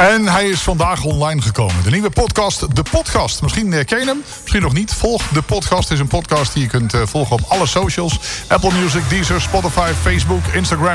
En hij is vandaag online gekomen. De nieuwe podcast, De Podcast. Misschien ken je hem, misschien nog niet. Volg De Podcast. Het is een podcast die je kunt volgen op alle socials. Apple Music, Deezer, Spotify, Facebook, Instagram.